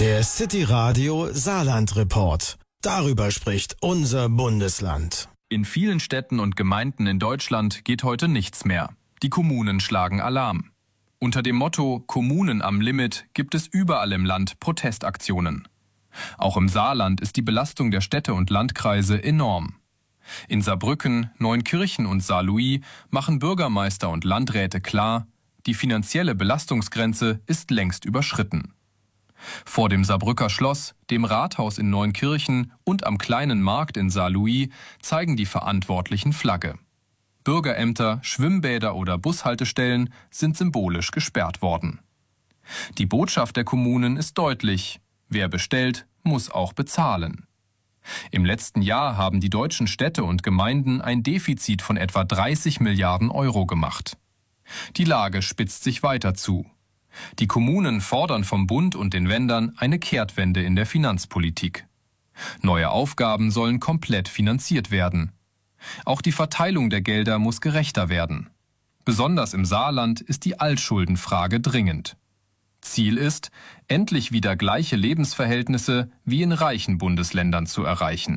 Der City Radio Saarland Report. Darüber spricht unser Bundesland. In vielen Städten und Gemeinden in Deutschland geht heute nichts mehr. Die Kommunen schlagen Alarm. Unter dem Motto Kommunen am Limit gibt es überall im Land Protestaktionen. Auch im Saarland ist die Belastung der Städte und Landkreise enorm. In Saarbrücken, Neunkirchen und Saarlouis machen Bürgermeister und Landräte klar, die finanzielle Belastungsgrenze ist längst überschritten. Vor dem Saarbrücker Schloss, dem Rathaus in Neunkirchen und am kleinen Markt in Saarlouis zeigen die Verantwortlichen Flagge. Bürgerämter, Schwimmbäder oder Bushaltestellen sind symbolisch gesperrt worden. Die Botschaft der Kommunen ist deutlich: Wer bestellt, muss auch bezahlen. Im letzten Jahr haben die deutschen Städte und Gemeinden ein Defizit von etwa 30 Milliarden Euro gemacht. Die Lage spitzt sich weiter zu. Die Kommunen fordern vom Bund und den Ländern eine Kehrtwende in der Finanzpolitik. Neue Aufgaben sollen komplett finanziert werden. Auch die Verteilung der Gelder muss gerechter werden. Besonders im Saarland ist die Altschuldenfrage dringend. Ziel ist, endlich wieder gleiche Lebensverhältnisse wie in reichen Bundesländern zu erreichen.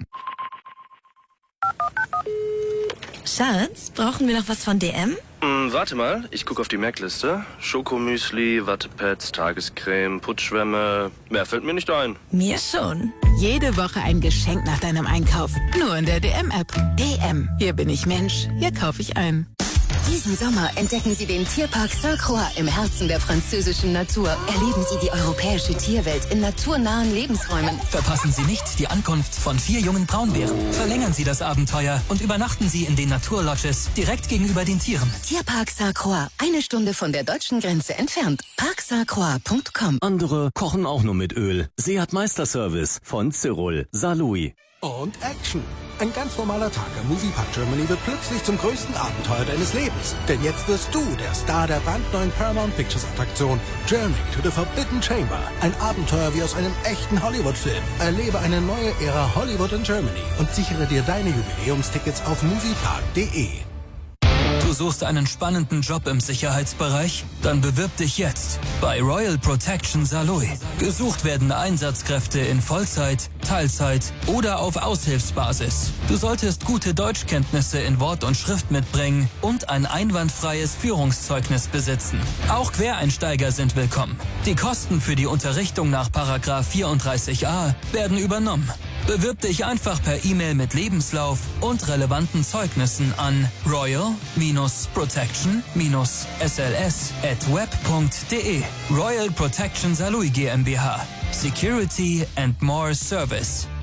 Schatz, brauchen wir noch was von DM? Warte mal, ich gucke auf die Merkliste. Schokomüsli, Wattepads, Tagescreme, Putzschwämme. Mehr fällt mir nicht ein. Mir schon. Jede Woche ein Geschenk nach deinem Einkauf. Nur in der DM-App. DM. Hier bin ich Mensch. Hier kaufe ich ein. Diesen Sommer entdecken Sie den Tierpark Saint-Croix im Herzen der französischen Natur. Erleben Sie die europäische Tierwelt in naturnahen Lebensräumen. Verpassen Sie nicht die Ankunft von 4 jungen Braunbären. Verlängern Sie das Abenteuer und übernachten Sie in den Naturlodges direkt gegenüber den Tieren. Tierpark Saint-Croix, 1 Stunde von der deutschen Grenze entfernt. parksaintcroix.com. Andere kochen auch nur mit Öl. Seat Meisterservice von Cyril, Saarlouis. Und Action. Ein ganz normaler Tag im Moviepark Germany wird plötzlich zum größten Abenteuer deines Lebens. Denn jetzt wirst du der Star der brandneuen Paramount Pictures Attraktion Journey to the Forbidden Chamber. Ein Abenteuer wie aus einem echten Hollywood-Film. Erlebe eine neue Ära Hollywood in Germany und sichere dir deine Jubiläumstickets auf moviepark.de. Du suchst einen spannenden Job im Sicherheitsbereich? Dann bewirb dich jetzt bei Royal Protection Saarlouis. Gesucht werden Einsatzkräfte in Vollzeit, Teilzeit oder auf Aushilfsbasis. Du solltest gute Deutschkenntnisse in Wort und Schrift mitbringen und ein einwandfreies Führungszeugnis besitzen. Auch Quereinsteiger sind willkommen. Die Kosten für die Unterrichtung nach Paragraph 34a werden übernommen. Bewirb dich einfach per E-Mail mit Lebenslauf und relevanten Zeugnissen an royal-protection-sls@web.de. Royal Protection Saarlouis GmbH. Security and more Service.